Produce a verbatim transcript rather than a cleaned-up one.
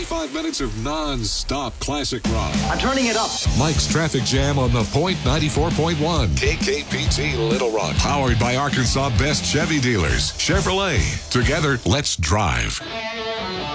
ninety-five minutes of non-stop classic rock. I'm turning it up. Mike's Traffic Jam on the Point ninety-four point one. K K P T Little Rock. Powered by Arkansas' best Chevy dealers. Chevrolet. Together, let's drive.